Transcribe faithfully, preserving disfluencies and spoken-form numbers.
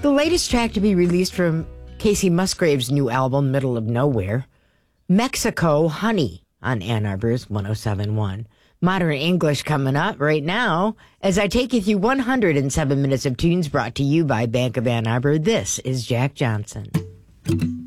The latest track to be released from Casey Musgrave's new album, Middle of Nowhere, Mexico Honey, on Ann Arbor's one oh seven point one. Modern English coming up right now as I take you through one hundred seven minutes of tunes brought to you by Bank of Ann Arbor. This is Jack Johnson.